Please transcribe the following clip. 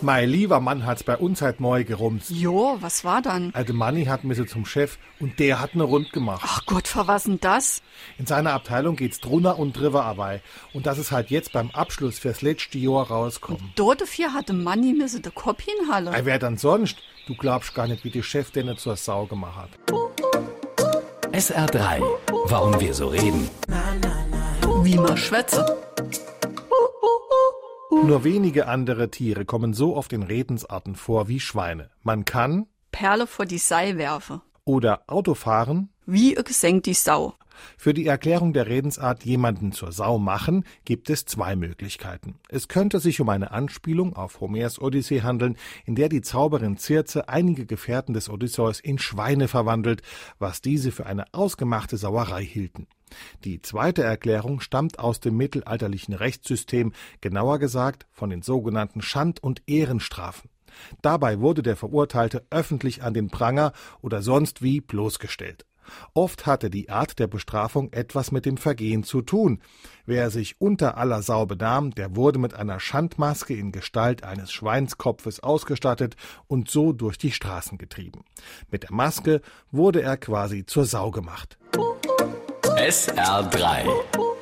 Mein lieber Mann hat's bei uns heute Morgen gerumst. Jo, was war dann? Der Manni hat müsse zum Chef und der hat ne Rund gemacht. Ach Gott, für was denn das? In seiner Abteilung geht's drunter und drüber dabei. Und das ist halt jetzt beim Abschluss fürs letzte Jahr rauskommen. Dort dafür hatte Manni müsse de Kopf hinhallen. Wer dann sonst? Du glaubst gar nicht, wie die Chef denn zur Sau gemacht hat. SR3. Warum wir so reden. Wie man schwätze. Nur wenige andere Tiere kommen so oft in Redensarten vor wie Schweine. Man kann Perle vor die Sei werfe. oder Auto fahren. Wie gesenkt die Sau. Für die Erklärung der Redensart jemanden zur Sau machen, gibt es zwei Möglichkeiten. Es könnte sich um eine Anspielung auf Homers Odyssee handeln, in der die Zauberin Circe einige Gefährten des Odysseus in Schweine verwandelt, was diese für eine ausgemachte Sauerei hielten. Die zweite Erklärung stammt aus dem mittelalterlichen Rechtssystem, genauer gesagt von den sogenannten Schand- und Ehrenstrafen. Dabei wurde der Verurteilte öffentlich an den Pranger oder sonst wie bloßgestellt. Oft hatte die Art der Bestrafung etwas mit dem Vergehen zu tun. Wer sich unter aller Sau benahm, der wurde mit einer Schandmaske in Gestalt eines Schweinskopfes ausgestattet und so durch die Straßen getrieben. Mit der Maske wurde er quasi zur Sau gemacht. SR3